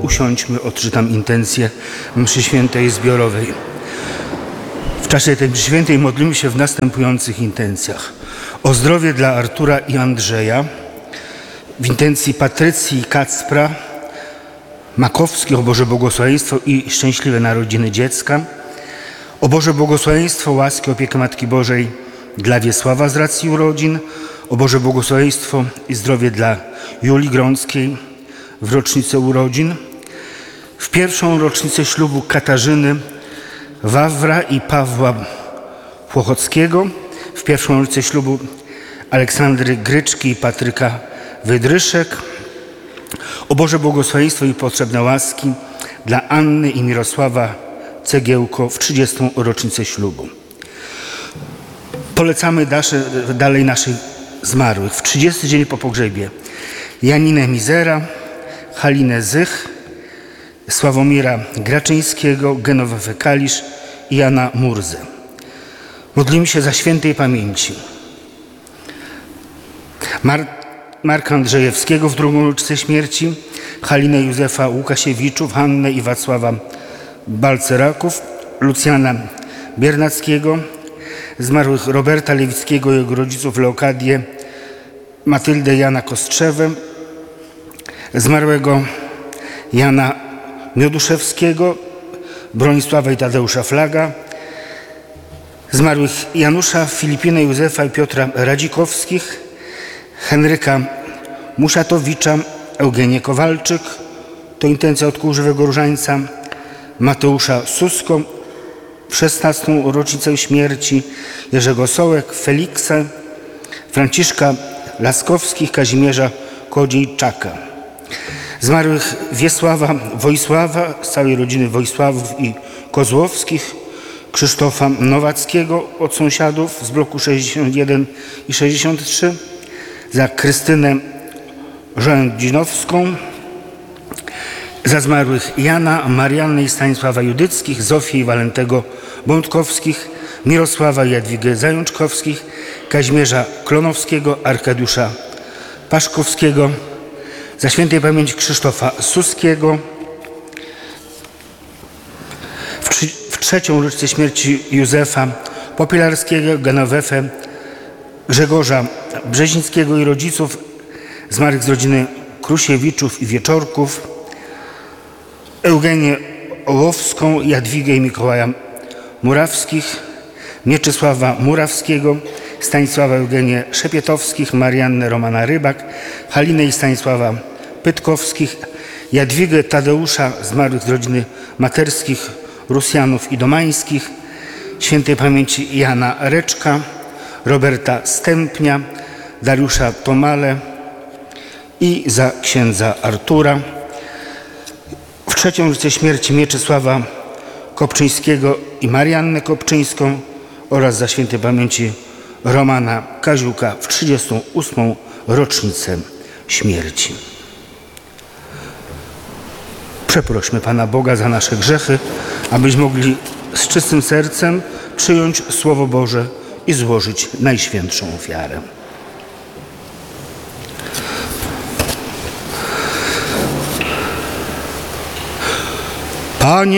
usiądźmy, odczytam intencję mszy świętej zbiorowej. W czasie tej mszy świętej modlimy się w następujących intencjach. O zdrowie dla Artura i Andrzeja, w intencji Patrycji i Kacpra, Makowskich, o Boże błogosławieństwo i szczęśliwe narodziny dziecka, o Boże błogosławieństwo, łaski, opiekę Matki Bożej dla Wiesława z racji urodzin, o Boże błogosławieństwo i zdrowie dla Julii Grąckiej w rocznicę urodzin, w pierwszą rocznicę ślubu Katarzyny Wawra i Pawła Płochockiego, w pierwszą rocznicę ślubu Aleksandry Gryczki i Patryka Wydryszek, o Boże błogosławieństwo i potrzebne łaski dla Anny i Mirosława Cegiełko w 30. rocznicę ślubu. Polecamy dalej naszych zmarłych. W 30 dzień po pogrzebie Janinę Mizera, Halinę Zych, Sławomira Graczyńskiego, Genowefę Kalisz i Jana Murzę. Modlimy się za świętej pamięci Marka Andrzejewskiego w drugą rocznicę śmierci, Halinę Józefa Łukasiewiczów, Hannę i Wacława Balceraków, Lucjana Biernackiego, zmarłych Roberta Lewickiego i jego rodziców Leokadię, Matyldę Jana Kostrzewę, zmarłego Jana Mioduszewskiego, Bronisława i Tadeusza Flaga, zmarłych Janusza, Filipinę Józefa i Piotra Radzikowskich, Henryka Musiatowicza, Eugenię Kowalczyk, to intencja od kół Żywego Różańca, Mateusza Susko, w 16. rocznicę śmierci, Jerzego Sołek, Feliksa, Franciszka Laskowskich, Kazimierza Kodziejczaka. Zmarłych Wiesława Wojsława, z całej rodziny Wojsławów i Kozłowskich, Krzysztofa Nowackiego od sąsiadów z bloku 61 i 63, za Krystynę Żołędzinowską, za zmarłych Jana, Mariannę i Stanisława Judyckich, Zofię i Walentego Bątkowskich, Mirosława i Jadwigę Zajączkowskich, Kazimierza Klonowskiego, Arkadiusza Paszkowskiego, za świętej pamięci Krzysztofa Suskiego, w 3. rocznicę śmierci Józefa Popielarskiego, Genowefę, Grzegorza Brzezińskiego i rodziców, zmarłych z rodziny Krusiewiczów i Wieczorków, Eugenię Ołowską, Jadwigę i Mikołaja Murawskich, Mieczysława Murawskiego, Stanisława Eugenię Szepietowskich, Mariannę Romana Rybak, Halinę i Stanisława Pytkowskich, Jadwigę Tadeusza, zmarłych z rodziny Materskich, Rusjanów i Domańskich, świętej pamięci Jana Reczka, Roberta Stępnia, Dariusza Tomale i za księdza Artura. W 3. rocznicę śmierci Mieczysława Kopczyńskiego i Mariannę Kopczyńską oraz za świętej pamięci Romana Kaziuka w 38. rocznicę śmierci. Przeprośmy Pana Boga za nasze grzechy, abyśmy mogli z czystym sercem przyjąć Słowo Boże i złożyć najświętszą ofiarę. Panie